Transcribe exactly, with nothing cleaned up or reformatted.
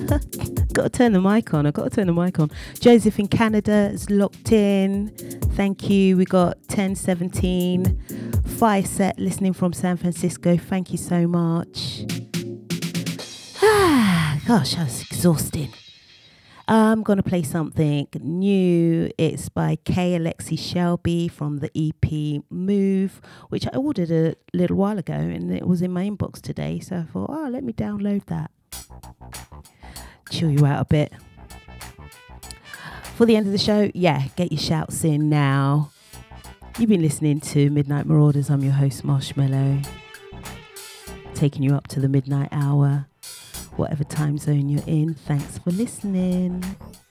Got to turn the mic on. I've got to turn the mic on. Joseph in Canada is locked in. Thank you. We got ten seventeen. Five set listening from San Francisco. Thank you so much. Ah, gosh, that's exhausting. I'm going to play something new. It's by K. Alexi Shelby from the E P Move, which I ordered a little while ago and it was in my inbox today. So I thought, oh, let me download that. Chill you out a bit. For the end of the show, yeah, get your shouts in now. You've been listening to Midnight Marauders. I'm your host, Marshmallow. Taking you up to the midnight hour. Whatever time zone you're in, thanks for listening.